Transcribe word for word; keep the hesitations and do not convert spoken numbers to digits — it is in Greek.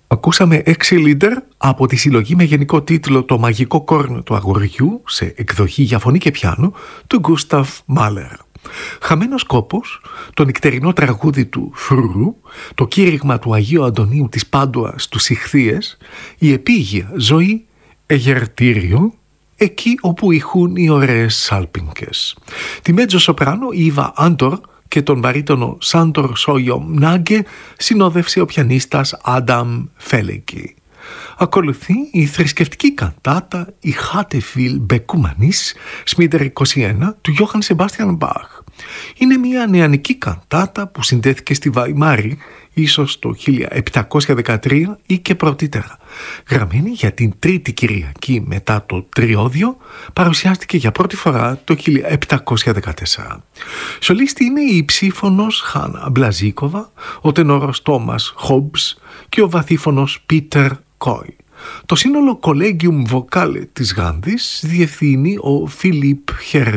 Ακούσαμε έξι λίτερ από τη συλλογή με γενικό τίτλο «Το μαγικό κόρνο του αγοριού» σε εκδοχή για φωνή και πιάνο του Γκούσταβ Μάλερ. Χαμένος κόπος, το νυχτερινό τραγούδι του Φρουρού, το κήρυγμα του Αγίου Αντωνίου της Πάντουα στους Ιχθύες, η επίγεια ζωή Αιγερτήριο, εκεί όπου ηχούν οι ωραίες σάλπινκες. Τη μέτζο σοπράνο Ήβα Άντορ και τον βαρύτονο Σάντορ Σόγιο Μνάγκε συνόδευσε ο πιανίστας Άνταμ Φέλεκι. Ακολουθεί η θρησκευτική καντάτα «Η Χάτεφιλ Μπεκούμανης» Σμίτερ είκοσι ένα του Γιώχαν Σεμπάστιαν Μπαχ. Είναι μια νεανική καντάτα που συντέθηκε στη Βαϊμάρη ίσως το χίλια επτακόσια δεκατρία ή και πρωτήτερα. Γραμμένη για την τρίτη Κυριακή μετά το Τριώδιο, παρουσιάστηκε για πρώτη φορά το χίλια επτακόσια δεκατέσσερα. Σολίστη είναι η ψήφωνος Χάνα Μπλαζίκοβα, ο τενόρος Τόμας Χόμπς και ο βαθύφωνος Πίτερ Κόι. Το σύνολο Collegium Vocale της Γάνδης διευθύνει ο Φίλιπ Χερ